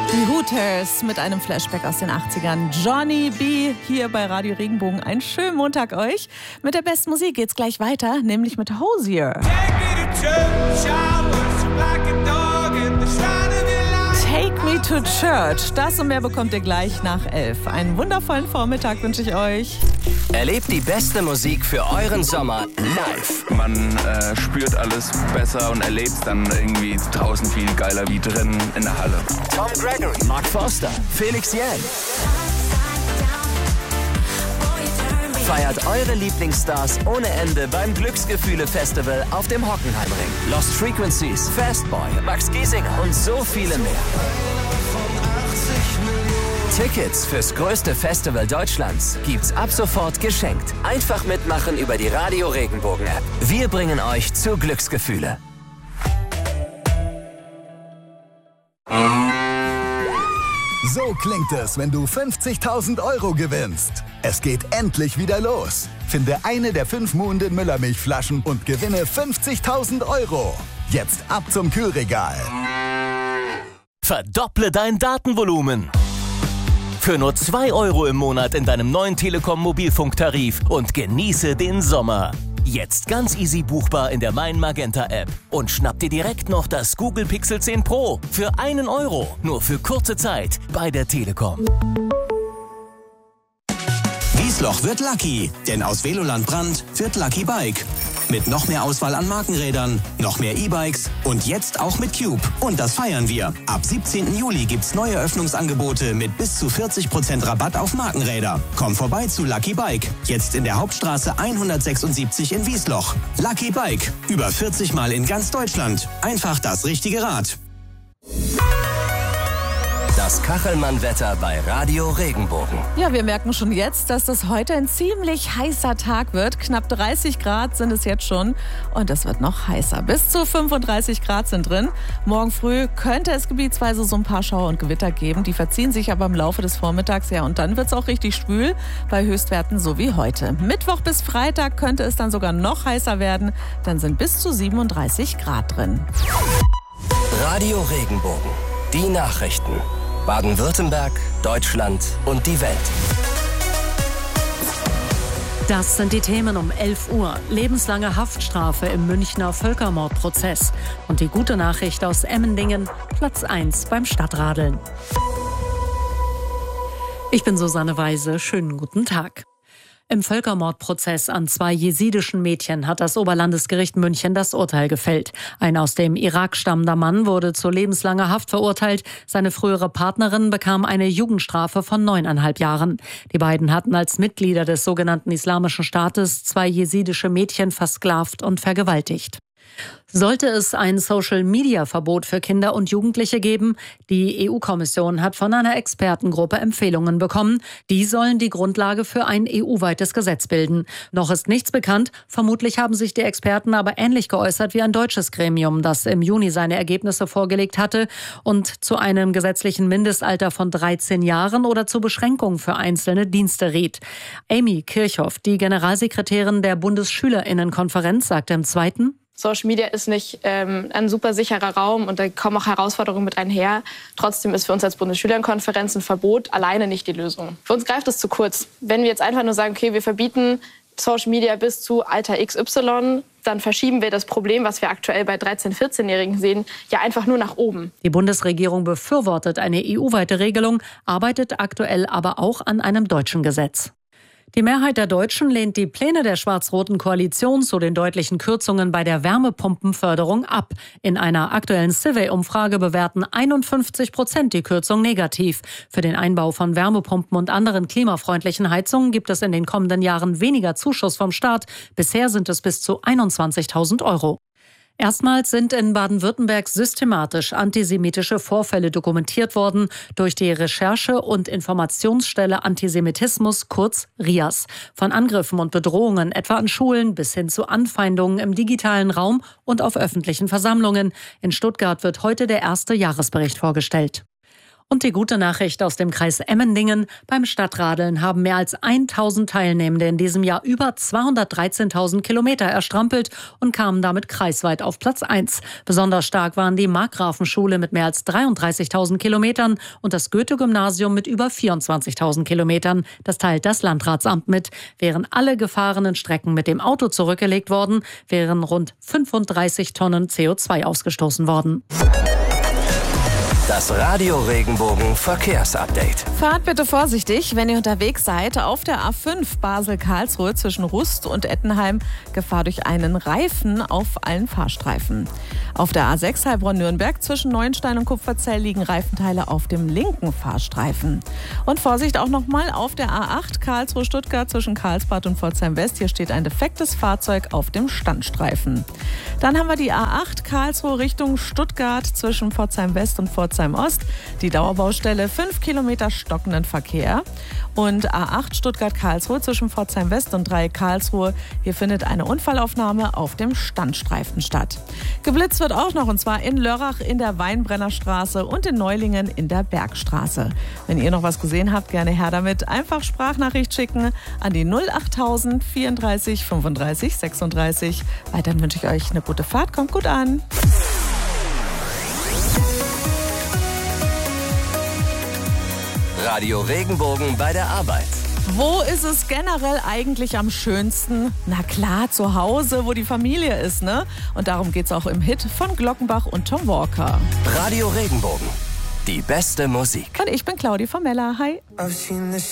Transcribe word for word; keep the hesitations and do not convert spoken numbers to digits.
Die Hooters mit einem Flashback aus den achtzigern. Johnny B. hier bei Radio Regenbogen. Einen schönen Montag euch. Mit der besten Musik geht's gleich weiter, nämlich mit Hozier. Take Me to Church. Das und mehr bekommt ihr gleich nach elf. Einen wundervollen Vormittag wünsche ich euch. Erlebt die beste Musik für euren Sommer live. Man äh, spürt alles besser und erlebt es dann irgendwie draußen viel geiler wie drin in der Halle. Tom Gregory, Mark Forster, Felix Jähn. Feiert eure Lieblingsstars ohne Ende beim Glücksgefühle-Festival auf dem Hockenheimring. Lost Frequencies, Fastboy, Max Giesinger und so viele mehr. Tickets fürs größte Festival Deutschlands gibt's ab sofort geschenkt. Einfach mitmachen über die Radio Regenbogen App. Wir bringen euch zu Glücksgefühle. So klingt es, wenn du fünfzigtausend Euro gewinnst. Es geht endlich wieder los. Finde eine der fünf Muhnden Müllermilchflaschen und gewinne fünfzigtausend Euro. Jetzt ab zum Kühlregal. Verdopple dein Datenvolumen. Für nur zwei Euro im Monat in deinem neuen Telekom-Mobilfunktarif und genieße den Sommer. Jetzt ganz easy buchbar in der Mein Magenta App. Und schnapp dir direkt noch das Google Pixel zehn Pro für einen Euro. Nur für kurze Zeit bei der Telekom. Wiesloch wird Lucky, denn aus Veloland Brand wird Lucky Bike. Mit noch mehr Auswahl an Markenrädern, noch mehr E-Bikes und jetzt auch mit Cube. Und das feiern wir. Ab siebzehnten Juli gibt's neue Öffnungsangebote mit bis zu vierzig Prozent Rabatt auf Markenräder. Komm vorbei zu Lucky Bike. Jetzt in der Hauptstraße hundertsechsundsiebzig in Wiesloch. Lucky Bike. Über vierzig Mal in ganz Deutschland. Einfach das richtige Rad. Das Kachelmann-Wetter bei Radio Regenbogen. Ja, wir merken schon jetzt, dass das heute ein ziemlich heißer Tag wird. Knapp dreißig Grad sind es jetzt schon und es wird noch heißer. Bis zu fünfunddreißig Grad sind drin. Morgen früh könnte es gebietsweise so ein paar Schauer und Gewitter geben. Die verziehen sich aber im Laufe des Vormittags. Ja, und dann wird es auch richtig schwül bei Höchstwerten so wie heute. Mittwoch bis Freitag könnte es dann sogar noch heißer werden. Dann sind bis zu siebenunddreißig Grad drin. Radio Regenbogen. Die Nachrichten. Baden-Württemberg, Deutschland und die Welt. Das sind die Themen um elf Uhr. Lebenslange Haftstrafe im Münchner Völkermordprozess. Und die gute Nachricht aus Emmendingen, Platz eins beim Stadtradeln. Ich bin Susanne Weise, schönen guten Tag. Im Völkermordprozess an zwei jesidischen Mädchen hat das Oberlandesgericht München das Urteil gefällt. Ein aus dem Irak stammender Mann wurde zu lebenslanger Haft verurteilt. Seine frühere Partnerin bekam eine Jugendstrafe von neuneinhalb Jahren. Die beiden hatten als Mitglieder des sogenannten Islamischen Staates zwei jesidische Mädchen versklavt und vergewaltigt. Sollte es ein Social-Media-Verbot für Kinder und Jugendliche geben? Die E U-Kommission hat von einer Expertengruppe Empfehlungen bekommen. Die sollen die Grundlage für ein E U-weites Gesetz bilden. Noch ist nichts bekannt. Vermutlich haben sich die Experten aber ähnlich geäußert wie ein deutsches Gremium, das im Juni seine Ergebnisse vorgelegt hatte und zu einem gesetzlichen Mindestalter von dreizehn Jahren oder zur Beschränkung für einzelne Dienste riet. Amy Kirchhoff, die Generalsekretärin der Bundesschülerinnenkonferenz, sagte im Zweiten: Social Media ist nicht ähm, ein super sicherer Raum und da kommen auch Herausforderungen mit einher. Trotzdem ist für uns als Bundesschülerinnenkonferenz ein Verbot alleine nicht die Lösung. Für uns greift es zu kurz. Wenn wir jetzt einfach nur sagen, okay, wir verbieten Social Media bis zu Alter X Y, dann verschieben wir das Problem, was wir aktuell bei dreizehn-, vierzehnjährigen sehen, ja einfach nur nach oben. Die Bundesregierung befürwortet eine E U-weite Regelung, arbeitet aktuell aber auch an einem deutschen Gesetz. Die Mehrheit der Deutschen lehnt die Pläne der schwarz-roten Koalition zu den deutlichen Kürzungen bei der Wärmepumpenförderung ab. In einer aktuellen Survey-Umfrage bewerten einundfünfzig Prozent die Kürzung negativ. Für den Einbau von Wärmepumpen und anderen klimafreundlichen Heizungen gibt es in den kommenden Jahren weniger Zuschuss vom Staat. Bisher sind es bis zu einundzwanzigtausend Euro. Erstmals sind in Baden-Württemberg systematisch antisemitische Vorfälle dokumentiert worden durch die Recherche- und Informationsstelle Antisemitismus, kurz R I A S. Von Angriffen und Bedrohungen etwa an Schulen bis hin zu Anfeindungen im digitalen Raum und auf öffentlichen Versammlungen. In Stuttgart wird heute der erste Jahresbericht vorgestellt. Und die gute Nachricht aus dem Kreis Emmendingen: Beim Stadtradeln haben mehr als tausend Teilnehmende in diesem Jahr über zweihundertdreizehntausend Kilometer erstrampelt und kamen damit kreisweit auf Platz eins. Besonders stark waren die Markgrafenschule mit mehr als dreiunddreißigtausend Kilometern und das Goethe-Gymnasium mit über vierundzwanzigtausend Kilometern. Das teilt das Landratsamt mit. Wären alle gefahrenen Strecken mit dem Auto zurückgelegt worden, wären rund fünfunddreißig Tonnen C O zwei ausgestoßen worden. Das Radio Regenbogen Verkehrsupdate. Fahrt bitte vorsichtig, wenn ihr unterwegs seid. Auf der A fünf Basel-Karlsruhe zwischen Rust und Ettenheim Gefahr durch einen Reifen auf allen Fahrstreifen. Auf der A sechs Heilbronn-Nürnberg zwischen Neuenstein und Kupferzell liegen Reifenteile auf dem linken Fahrstreifen. Und Vorsicht auch nochmal auf der A acht Karlsruhe-Stuttgart zwischen Karlsbad und Pforzheim-West. Hier steht ein defektes Fahrzeug auf dem Standstreifen. Dann haben wir die A acht Karlsruhe Richtung Stuttgart zwischen Pforzheim-West und Pforzheim Ost, die Dauerbaustelle, fünf Kilometer stockenden Verkehr. Und A acht Stuttgart-Karlsruhe zwischen Pforzheim-West und Dreieck Karlsruhe. Hier findet eine Unfallaufnahme auf dem Standstreifen statt. Geblitzt wird auch noch, und zwar in Lörrach in der Weinbrennerstraße und in Neulingen in der Bergstraße. Wenn ihr noch was gesehen habt, gerne her damit. Einfach Sprachnachricht schicken an die null achttausend vierunddreißig fünfunddreißig sechsunddreißig. Weiterhin wünsche ich euch eine gute Fahrt. Kommt gut an. Radio Regenbogen bei der Arbeit. Wo ist es generell eigentlich am schönsten? Na klar, zu Hause, wo die Familie ist, ne? Und darum geht's auch im Hit von Glockenbach und Tom Walker. Radio Regenbogen. Die beste Musik. Und ich bin Claudi Formella. Hi.